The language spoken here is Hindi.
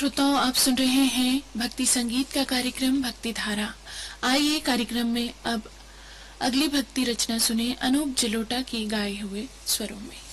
श्रोताओं, आप सुन रहे हैं भक्ति संगीत का कार्यक्रम भक्ति धारा। आइए कार्यक्रम में अब अगली भक्ति रचना सुने अनूप जलोटा की गाए हुए स्वरों में।